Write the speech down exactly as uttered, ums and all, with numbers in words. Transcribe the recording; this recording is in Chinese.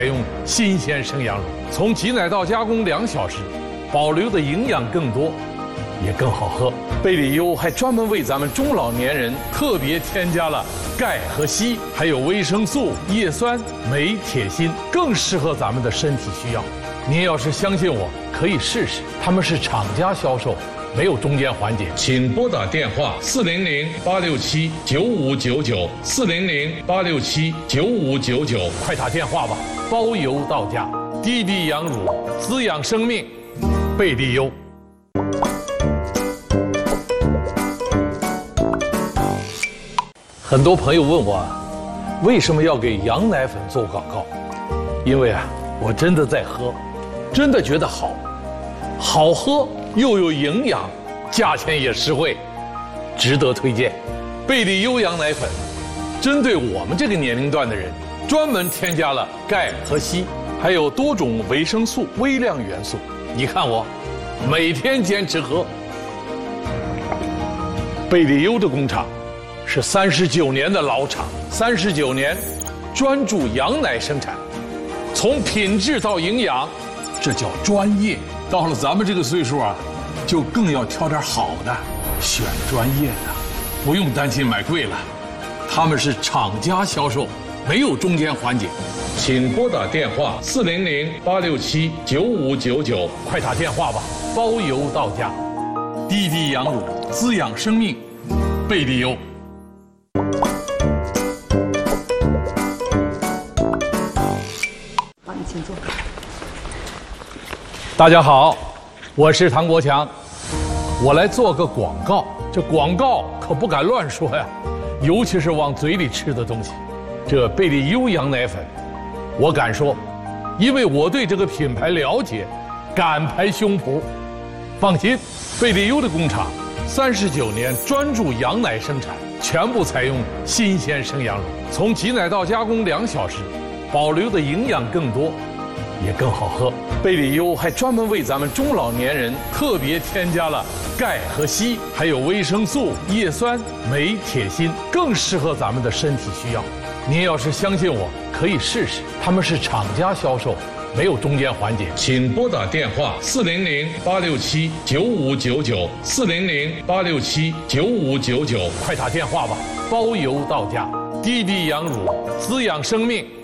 用新鲜生羊乳，从挤奶到加工两小时，保留的营养更多，也更好喝。贝里优还专门为咱们中老年人特别添加了钙和硒，还有维生素、叶酸、镁、铁、锌，更适合咱们的身体需要。您要是相信我，可以试试。他们是厂家销售，没有中间环节。请拨打电话四零零八六七九五九九四零零八六七九五九九，快打电话吧，包邮到家。滴滴羊乳，滋养生命，贝利优。很多朋友问我啊，为什么要给羊奶粉做广告？因为啊，我真的在喝，真的觉得好，好喝又有营养，价钱也实惠，值得推荐。贝利优羊奶粉，针对我们这个年龄段的人，专门添加了钙和硒，还有多种维生素、微量元素。你看我，每天坚持喝。贝利优的工厂是三十九年的老厂，三十九年专注羊奶生产，从品质到营养，这叫专业。到了咱们这个岁数啊，就更要挑点好的，选专业的，不用担心买贵了。他们是厂家销售，没有中间环节。请拨打电话四零零八六七九五九九，快打电话吧，包邮到家。滴滴羊乳，滋养生命，贝利优。 好，你请坐。 大家好，我是唐国强，我来做个广告。这广告可不敢乱说呀，尤其是往嘴里吃的东西。这贝利优羊奶粉，我敢说，因为我对这个品牌了解，敢拍胸脯。放心，贝利优的工厂三十九年专注羊奶生产，全部采用新鲜生羊乳，从挤奶到加工两小时，保留的营养更多，也更好喝。贝利优还专门为咱们中老年人特别添加了钙和硒，还有维生素、叶酸、镁、铁、锌，更适合咱们的身体需要。您要是相信我，可以试试。他们是厂家销售，没有中间环节。请拨打电话四零零八六七九五九九四零零八六七九五九九，快打电话吧，包邮到家。滴滴羊乳，滋养生命。